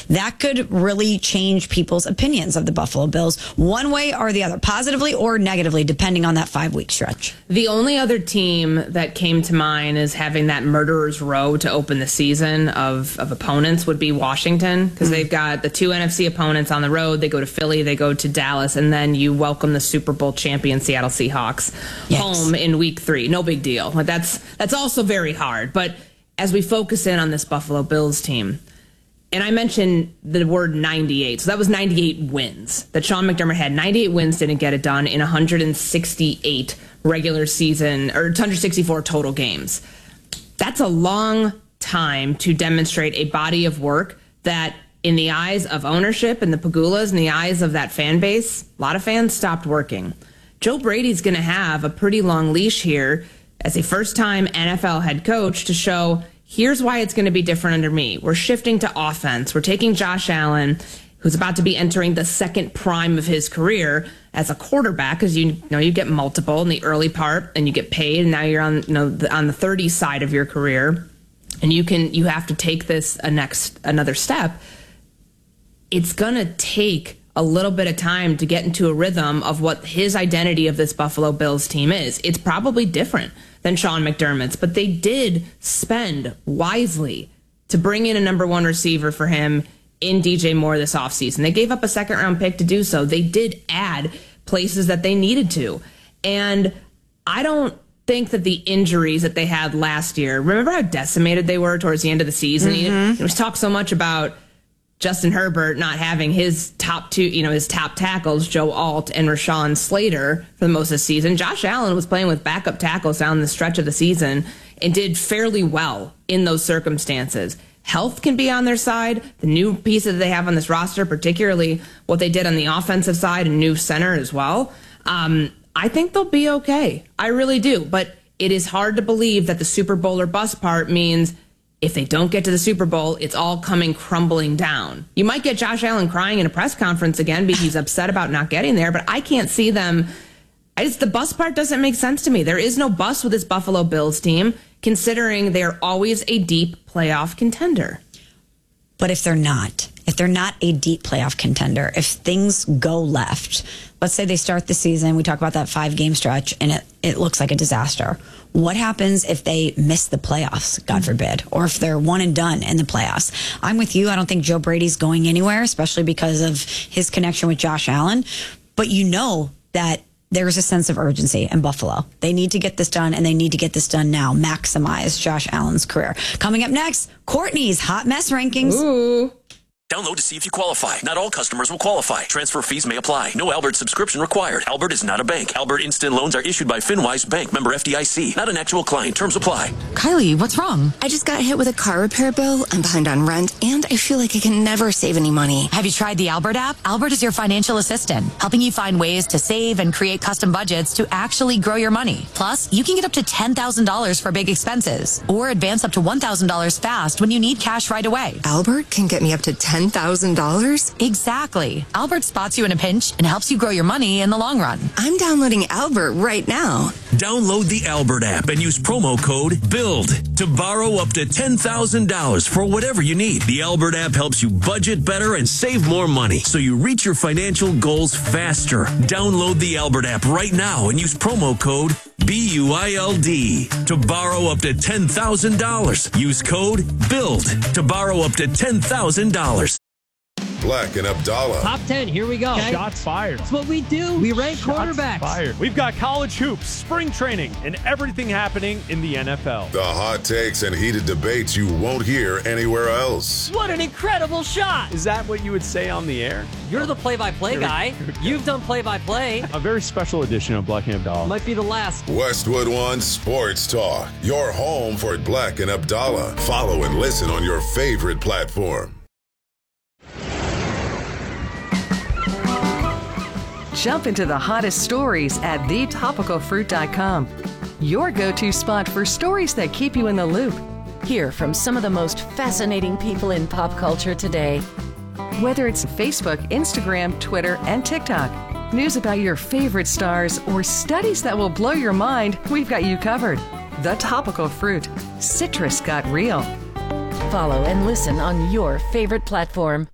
that could really change people's opinions of the Buffalo Bills one way or the other, positively or negatively, depending on that 5-week stretch. The only other team that came to mind as having that murderer's row to open the season of opponents would be Washington, because they've got the 2 NFC opponents on the road. They go to Philly, they go to Dallas, and then you welcome the Super Bowl champion Seattle Seahawks home in week 3. No big deal. That's also very hard. But as we focus in on this Buffalo Bills team, and I mentioned the word 98, so that was 98 wins that Sean McDermott had. 98 wins, didn't get it done in 168 regular season, or 164 total games. That's a long time to demonstrate a body of work that, in the eyes of ownership and the Pagulas, in the eyes of that fan base, a lot of fans stopped working. Joe Brady's going to have a pretty long leash here as a first-time NFL head coach to show, here's why it's going to be different under me. We're shifting to offense. We're taking Josh Allen, who's about to be entering the second prime of his career as a quarterback, because you get multiple in the early part and you get paid, and now you're on on the 30 side of your career, and you have to take this another step. It's going to take a little bit of time to get into a rhythm of what his identity of this Buffalo Bills team is. It's probably different than Sean McDermott's, but they did spend wisely to bring in a number 1 receiver for him in DJ Moore this offseason. They gave up a second-round pick to do so. They did add places that they needed to. And I don't think that the injuries that they had last year, remember how decimated they were towards the end of the season? It was talked so much about Justin Herbert not having his top tackles, Joe Alt and Rashawn Slater, for the most of the season. Josh Allen was playing with backup tackles down the stretch of the season and did fairly well in those circumstances. Health can be on their side. The new pieces that they have on this roster, particularly what they did on the offensive side, and new center as well, I think they'll be okay. I really do. But it is hard to believe that the Super Bowl or bust part means if they don't get to the Super Bowl, it's all coming crumbling down. You might get Josh Allen crying in a press conference again because he's upset about not getting there, but I can't see them. The bust part doesn't make sense to me. There is no bust with this Buffalo Bills team, considering they are always a deep playoff contender. But if they're not a deep playoff contender, if things go left, let's say they start the season, we talk about that 5-game stretch, and it looks like a disaster. What happens if they miss the playoffs, God forbid, or if they're one and done in the playoffs? I'm with you. I don't think Joe Brady's going anywhere, especially because of his connection with Josh Allen. But you know that there's a sense of urgency in Buffalo. They need to get this done, and they need to get this done now. Maximize Josh Allen's career. Coming up next, Courtney's Hot Mess Rankings. Ooh. Download to see if you qualify. Not all customers will qualify. Transfer fees may apply. No Albert subscription required. Albert is not a bank. Albert Instant Loans are issued by FinWise Bank, member FDIC. Not an actual client. Terms apply. Kylie, what's wrong? I just got hit with a car repair bill. I'm behind on rent, and I feel like I can never save any money. Have you tried the Albert app? Albert is your financial assistant, helping you find ways to save and create custom budgets to actually grow your money. Plus, you can get up to $10,000 for big expenses, or advance up to $1,000 fast when you need cash right away. Albert can get me up to $10,000? Exactly. Albert spots you in a pinch and helps you grow your money in the long run. I'm downloading Albert right now. Download the Albert app and use promo code BUILD to borrow up to $10,000 for whatever you need. The Albert app helps you budget better and save more money so you reach your financial goals faster. Download the Albert app right now and use promo code BUILD to borrow up to $10,000. Use code BUILD to borrow up to $10,000. Black and Abdallah. Top 10, here we go. Okay. Shots fired. That's what we do. We rank quarterbacks. Fired. We've got college hoops, spring training, and everything happening in the NFL. The hot takes and heated debates you won't hear anywhere else. What an incredible shot. Is that what you would say on the air? You're the play-by-play guy. You've done play-by-play. A very special edition of Black and Abdallah. Might be the last. Westwood One Sports Talk. Your home for Black and Abdallah. Follow and listen on your favorite platform. Jump into the hottest stories at thetopicalfruit.com. Your go-to spot for stories that keep you in the loop. Hear from some of the most fascinating people in pop culture today. Whether it's Facebook, Instagram, Twitter, and TikTok, news about your favorite stars, or studies that will blow your mind, we've got you covered. The Topical Fruit. Citrus got real. Follow and listen on your favorite platform.